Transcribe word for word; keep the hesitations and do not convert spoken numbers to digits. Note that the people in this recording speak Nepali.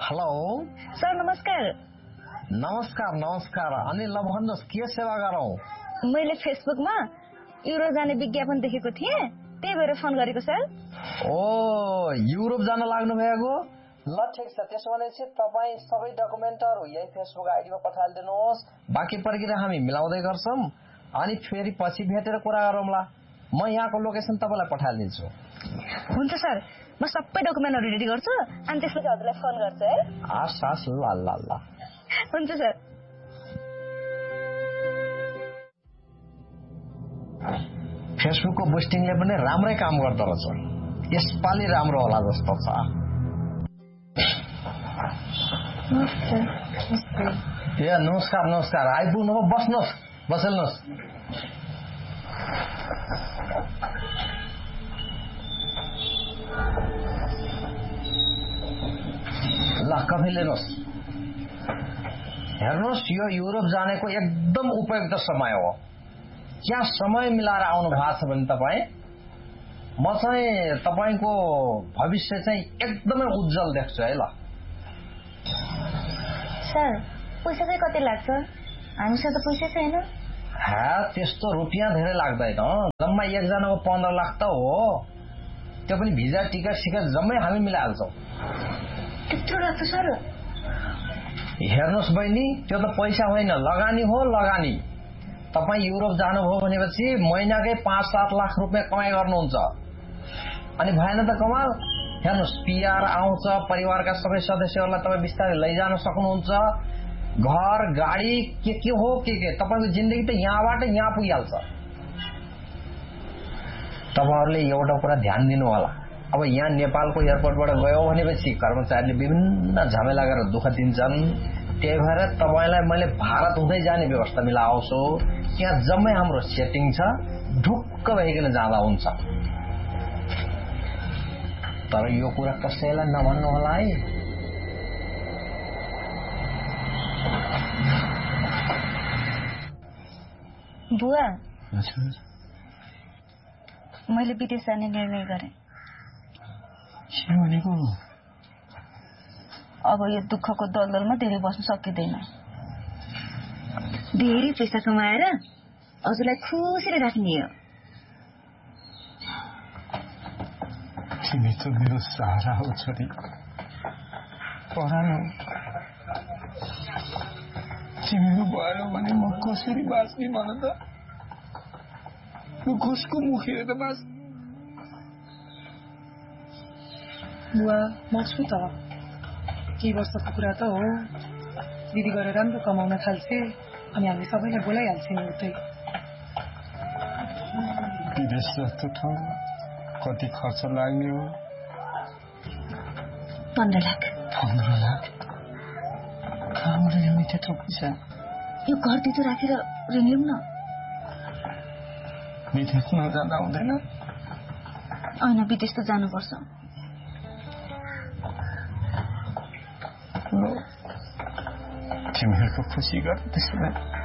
हेलो सर नमस्कार। नमस्कार नमस्कार। अनि ल भन्नुहोस् के सेवा गरौँ? मैले फेसबुकमा युरोप जाने विज्ञापन देखेको थिएँ, त्यही भएर फोन गरेको सर। ओ युरोप जान लाग्नु भएको? ल ठिक छ, त्यसो भने चाहिँ तपाईँ सबै डकुमेन्टहरू यही फेसबुक आइडीमा पठाइदिनुहोस्। बाँकी प्रक्रिया हामी मिलाउँदै गर्छौँ अनि फेरि पछि भेटेर कुरा गरौँला। म यहाँको लोकेसन तपाईँलाई पठाइदिन्छु। हुन्छ सर, म सबै डकुमेन्टहरू रेडी गर्छु अनि त्यसपछि हजुरलाई फोन गर्छु है। हस् हस्, ल ल ल। हुन्छ सर। फेसबुकको बुस्टिङले पनि राम्रै काम गर्दो रहेछ। यसपालि राम्रो होला जस्तो छ। ए नमस्कार नमस्कार, आइपुग्नु हो? बस्नुहोस्, बसिल्नुहोस्। ल कफी लिनुहोस्। हेर्नुहोस्, यो युरोप जानेको एकदम उपयुक्त समय हो। क्या समय मिलाएर आउनु भएको छ भने तपाईँ, म चाहिँ तपाईँको भविष्य चाहिँ एकदमै उज्जवल देख्छु है। ल सर, पैसा चाहिँ कति लाग्छ? हामीसँग त पैसा छैन। हा, त्यस्तो रुपियाँ धेरै लाग्दैन, जम्मा एकजनाको पन्ध्र लाख त हो। त्यो पनि भिजा टिकट सिकट जम्मै हामी मिलाइहाल्छौँ। त्यत्रो लाग्छ सर? हेर्नुहोस् बहिनी, त्यो त पैसा होइन, लगानी हो लगानी। तपाईँ युरोप जानुभयो भनेपछि महिनाकै पाँच सात लाख रुपियाँ कमाइ गर्नुहुन्छ। अनि भएन त कमाल। हेर्नुहोस्, पिआर आउँछ, परिवारका सबै सदस्यहरूलाई तपाईँ बिस्तारै लैजान सक्नुहुन्छ। घर गाडी के के हो के के तपाईँको जिन्दगी त यहाँबाट यहाँ पुगिहाल्छ। तपाईँहरूले एउटा कुरा ध्यान दिनु होला। अब यहाँ नेपालको एयरपोर्टबाट गयो भनेपछि कर्मचारीले विभिन्न झमेला गरेर दुःख दिन्छन्। त्यही भएर तपाईँलाई मैले भारत हुँदै जाने व्यवस्था मिलाउँछु। त्यहाँ जम्मै हाम्रो सेटिङ छ, ढुक्क भइकन जाँदा हुन्छ। तर यो कुरा कसैलाई नभन्नु होला है। बुवा, मैले विदेश जाने निर्णय गरेँ। के भनेको? अब यो दुःखको दलदलमा धेरै बस्न सकिँदैन। धेरै पैसा कमाएर हजुरलाई खुसीले राख्ने हो। तिमी त मेरो सहारा हो छोरी, परानो। तिमीहरू भएन भने म कसरी बाँच्ने भन त? म कसको मुख हेरेर बाँच? बुवा, म छु त। केही वर्षको कुरा त हो। दिदी गरेर राम्रो कमाउन थाल्छे अनि हामी सबैलाई बोलाइहाल्छे नि उतै। विदेश जस्तो ठाउँ कति खर्च लाग्ने हो? पन्ध्र लाख। पन्ध्र लाख? कहाँबाट ल्याउने त्यत्रो पैसा? यो घर तितो राखेर ऋण लिउँ न। विदेश नजाँदा हुँदैन? होइन, विदेश त जानुपर्छ। तिमीहरूको खुसी गर त्यसो भए।